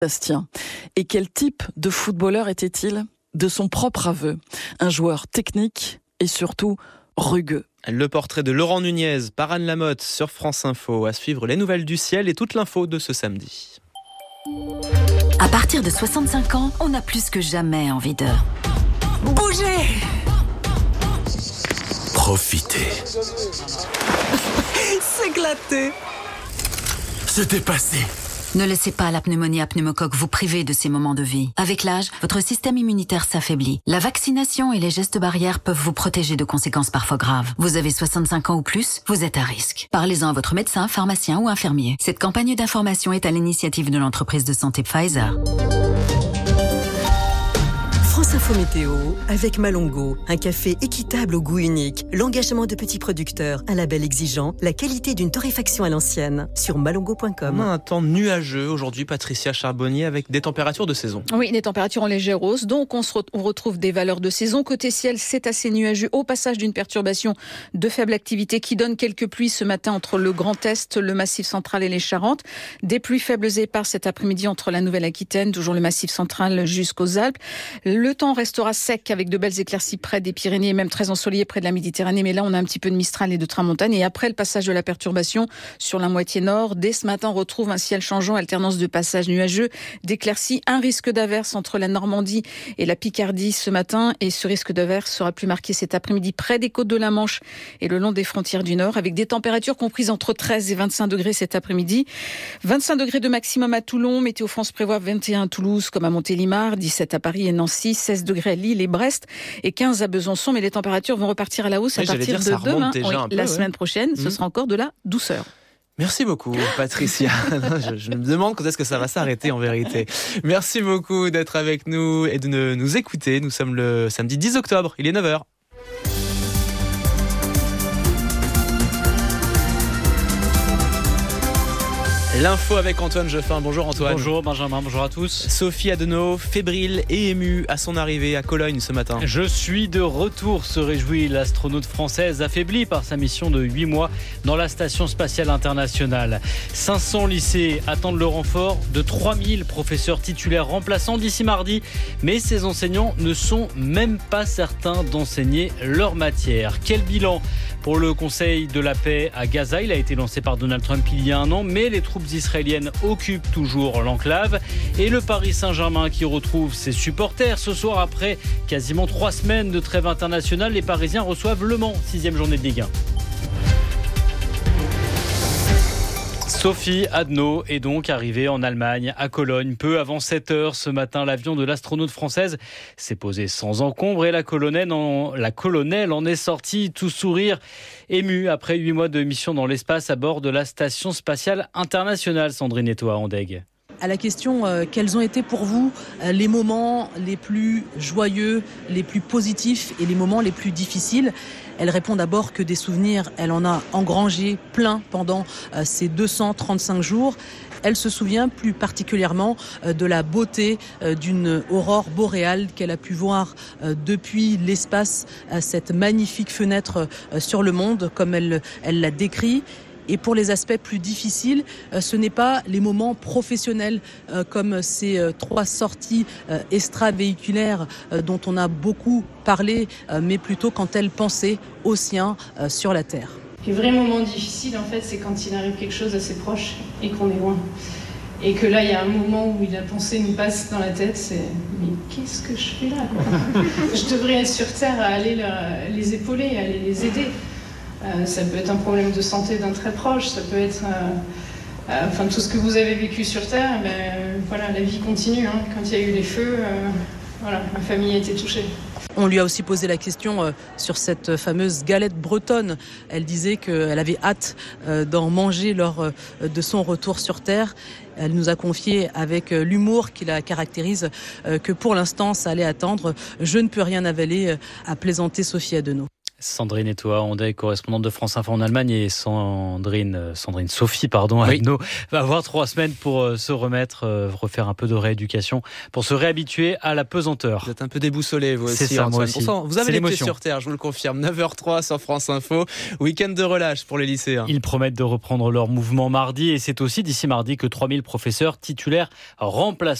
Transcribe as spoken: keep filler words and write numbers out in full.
Bastien. Et quel type de footballeur était-il ? De son propre aveu, un joueur technique et surtout rugueux. Le portrait de Laurent Nunez par Anne Lamotte sur France Info. À suivre les nouvelles du ciel et toute l'info de ce samedi. À partir de soixante-cinq ans, on a plus que jamais envie de bouger. Profiter. S'éclater. Se dépasser. Ne laissez pas la pneumonie à pneumocoque vous priver de ces moments de vie. Avec l'âge, votre système immunitaire s'affaiblit. La vaccination et les gestes barrières peuvent vous protéger de conséquences parfois graves. Vous avez soixante-cinq ans ou plus, vous êtes à risque. Parlez-en à votre médecin, pharmacien ou infirmier. Cette campagne d'information est à l'initiative de l'entreprise de santé Pfizer. France Info Météo avec Malongo, un café équitable au goût unique, l'engagement de petits producteurs, un label exigeant, la qualité d'une torréfaction à l'ancienne. Sur malongo point com. On a un temps nuageux aujourd'hui, Patricia Charbonnier, avec des températures de saison. Oui, des températures en légère hausse, donc on, se re- on retrouve des valeurs de saison. Côté ciel, c'est assez nuageux au passage d'une perturbation de faible activité qui donne quelques pluies ce matin entre le Grand Est, le Massif central et les Charentes. Des pluies faibles et éparses cet après-midi entre la Nouvelle-Aquitaine, toujours le Massif central jusqu'aux Alpes. Le temps restera sec avec de belles éclaircies près des Pyrénées et même très ensoleillé près de la Méditerranée. Mais là, on a un petit peu de Mistral et de Tramontane. Et après le passage de la perturbation sur la moitié nord, dès ce matin, on retrouve un ciel changeant, alternance de passages nuageux, d'éclaircies, un risque d'averse entre la Normandie et la Picardie ce matin. Et ce risque d'averse sera plus marqué cet après-midi près des côtes de la Manche et le long des frontières du Nord, avec des températures comprises entre treize et vingt-cinq degrés cet après-midi. vingt-cinq degrés de maximum à Toulon. Météo France prévoit vingt et un à Toulouse comme à Montélimar, dix-sept à Paris et Nancy, seize degrés à Lille et Brest et quinze à Besançon. Mais les températures vont repartir à la hausse à Oui, partir dire, de demain. déjà Oui, un peu, la ouais. semaine prochaine, ce Mmh. sera encore de la douceur. Merci beaucoup, Patricia. je, je me demande quand est-ce que ça va s'arrêter en vérité. Merci beaucoup d'être avec nous et de nous écouter. Nous sommes le samedi dix octobre, il est neuf heures. L'info avec Antoine Jeffin. Bonjour Antoine. Bonjour Benjamin, bonjour à tous. Sophie Adenau, fébrile et émue à son arrivée à Cologne ce matin. Je suis de retour, se réjouit l'astronaute française affaiblie par sa mission de huit mois dans la Station Spatiale Internationale. cinq cents lycées attendent le renfort de trois mille professeurs titulaires remplaçants d'ici mardi. Mais ces enseignants ne sont même pas certains d'enseigner leur matière. Quel bilan pour le Conseil de la paix à Gaza? Il a été lancé par Donald Trump il y a un an, mais les troupes israéliennes occupent toujours l'enclave. Et le Paris Saint-Germain qui retrouve ses supporters. Ce soir, après quasiment trois semaines de trêve internationale, les Parisiens reçoivent Le Mans, sixième journée de Ligue un. Sophie Adenau est donc arrivée en Allemagne, à Cologne, peu avant sept heures. Ce matin, l'avion de l'astronaute française s'est posé sans encombre et la colonelle en, la colonelle en est sortie tout sourire, émue après huit mois de mission dans l'espace à bord de la Station Spatiale Internationale. Sandrine Etoile Andeg. À la question euh, quels ont été pour vous euh, les moments les plus joyeux, les plus positifs et les moments les plus difficiles, elle répond d'abord que des souvenirs, elle en a engrangé plein pendant euh, ces deux cent trente-cinq jours. Elle se souvient plus particulièrement euh, de la beauté euh, d'une aurore boréale qu'elle a pu voir euh, depuis l'espace, euh, cette magnifique fenêtre euh, sur le monde, comme elle, elle l'a décrit. Et pour les aspects plus difficiles, euh, ce n'est pas les moments professionnels euh, comme ces euh, trois sorties euh, extravéhiculaires euh, dont on a beaucoup parlé, euh, mais plutôt quand elle pensait aux siens euh, sur la Terre. Les vrais moments difficiles, en fait, c'est quand il arrive quelque chose assez proche et qu'on est loin. Et que là, il y a un moment où la pensée nous passe dans la tête, c'est « mais qu'est-ce que je fais là, quoi ?» Je devrais être sur Terre à aller les épauler, à aller les aider. Euh, ça peut être un problème de santé d'un très proche, ça peut être euh, euh, enfin, tout ce que vous avez vécu sur Terre. Ben, euh, voilà, la vie continue. Hein. Quand il y a eu les feux, euh, voilà, ma famille a été touchée. On lui a aussi posé la question euh, sur cette fameuse galette bretonne. Elle disait qu'elle avait hâte euh, d'en manger lors euh, de son retour sur Terre. Elle nous a confié avec euh, l'humour qui la caractérise euh, que pour l'instant, ça allait attendre. Je ne peux rien avaler, euh, a plaisanté Sophie Adenau. Sandrine et toi, on est correspondante de France Info en Allemagne, et Sandrine, Sandrine Sophie, pardon, oui. Adno, va avoir trois semaines pour euh, se remettre, euh, refaire un peu de rééducation, pour se réhabituer à la pesanteur. Vous êtes un peu déboussolé, vous aussi. C'est ça, moi Antoine. aussi. Pourtant, vous avez C'est les pieds l'émotion. sur terre, je vous le confirme. neuf heures zéro trois sur France Info. Week-end de relâche pour les lycéens. Ils promettent de reprendre leur mouvement mardi, et c'est aussi d'ici mardi que trois mille professeurs titulaires remplacent